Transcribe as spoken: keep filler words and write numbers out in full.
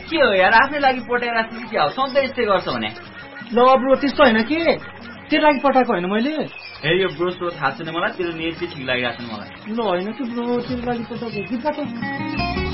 के हो यार आफ्नै लागि पटाइराख्नु कि क्या हो सधैँ यस्तै गर्छ भने ल ब्रो त्यस्तो होइन के तेरो लागि पठाएको होइन मैले ए यो ब्रो स्रो थाहा छैन मलाई तेरो नेट चाहिँ ठिक लागिरहेको छ मलाई ल होइन कि ब्रो तेरो लागि पठाएको गीत गाएको